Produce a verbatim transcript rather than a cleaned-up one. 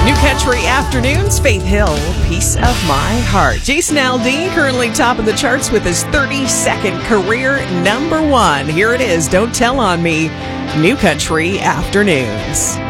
New Country Afternoons, Faith Hill, Piece of My Heart. Jason Aldean currently top of the charts with his thirty-second career number one. Here it is, Don't Tell on Me, New Country Afternoons.